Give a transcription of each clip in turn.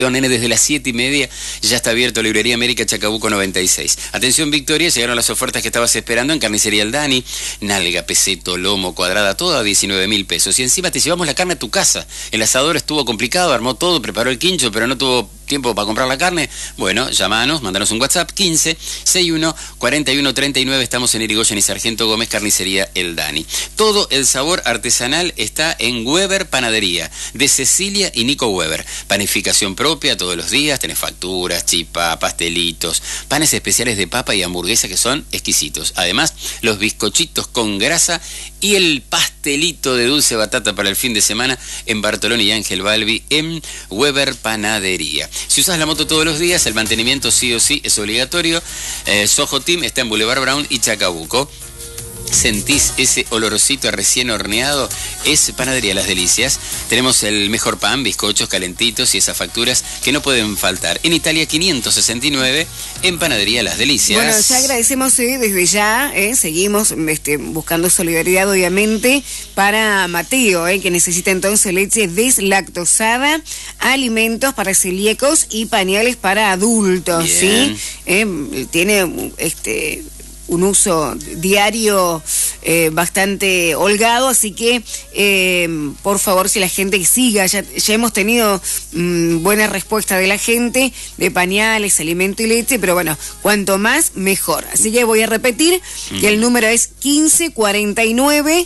Nene, desde las 7:30 ya está abierto Librería América Chacabuco 96. Atención Victoria, llegaron las ofertas que estabas esperando en Carnicería El Dani. Nalga, peseto, lomo, cuadrada, todo a 19.000 pesos. Y encima te llevamos la carne a tu casa. El asador estuvo complicado, armó todo, preparó el quincho, pero no tuvo tiempo para comprar la carne. Bueno, llamanos, mandanos un WhatsApp, 15 61 41 39. Estamos en Irigoyen y Sargento Gómez, Carnicería El Dani. Todo el sabor artesanal está en Weber Panadería, de Cecilia y Nico Weber. Panificación propia todos los días, tenés facturas, chipá, pastelitos, panes especiales de papa y hamburguesa que son exquisitos. Además, los bizcochitos con grasa y el pastelito de dulce batata para el fin de semana en Bartoloni y Ángel Balbi en Weber Panadería. Si usas la moto todos los días, el mantenimiento sí o sí es obligatorio. Soho Team está en Boulevard Brown y Chacabuco. ¿Sentís ese olorcito a recién horneado? Es Panadería Las Delicias. Tenemos el mejor pan, bizcochos calentitos y esas facturas que no pueden faltar. En Italia 569, en Panadería Las Delicias. Bueno, ya agradecemos desde ya, seguimos buscando solidaridad obviamente para Mateo, que necesita entonces leche deslactosada, alimentos para celíacos y pañales para adultos. Bien. ¿Sí? Tiene un uso diario bastante holgado, así que por favor, si la gente siga, ya hemos tenido buena respuesta de la gente, de pañales, alimento y leche, pero bueno, cuanto más, mejor. Así que voy a repetir que el número es 1549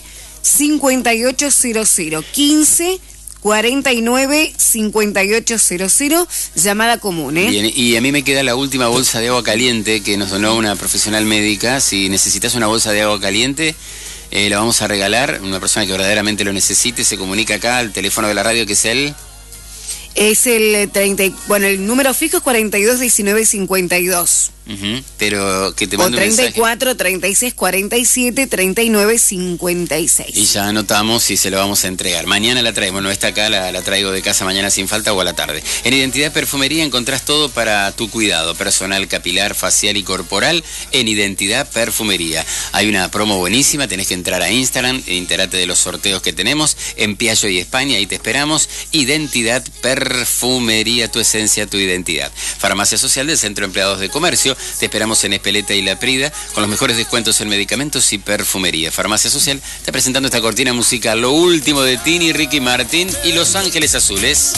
5800, 1549-5800, llamada común, Bien, y a mí me queda la última bolsa de agua caliente que nos donó una profesional médica. Si necesitas una bolsa de agua caliente, la vamos a regalar. Una persona que verdaderamente lo necesite se comunica acá al teléfono de la radio, que es el... Es el 30, bueno, el número fijo es 421952. Pero que te mande un mensaje. 34 36 47 39 56. Y ya anotamos y se lo vamos a entregar. Mañana la traemos, no está acá, la traigo de casa mañana sin falta o a la tarde. En Identidad Perfumería encontrás todo para tu cuidado personal, capilar, facial y corporal en Identidad Perfumería. Hay una promo buenísima, tenés que entrar a Instagram e enterate de los sorteos que tenemos en Piaggio y España, ahí te esperamos. Identidad Perfumería, tu esencia, tu identidad. Farmacia Social del Centro de Empleados de Comercio. Te esperamos en Espeleta y La Prida con los mejores descuentos en medicamentos y perfumería. Farmacia Social está presentando esta cortina musical, lo último de Tini, Ricky Martin y Los Ángeles Azules.